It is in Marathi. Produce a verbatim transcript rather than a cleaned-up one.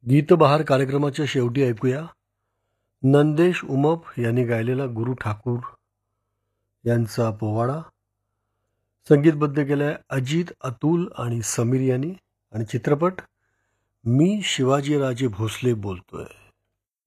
गीतबहार कार्यक्रमाच्या शेवटी ऐकूया नंदेश उमप यांनी गायलेला गुरु ठाकूर यांचा पोवाडा. संगीतबद्ध केलाय अजित, अतुल आणि समीर यांनी. आणि चित्रपट मी शिवाजीराजे भोसले बोलतोय.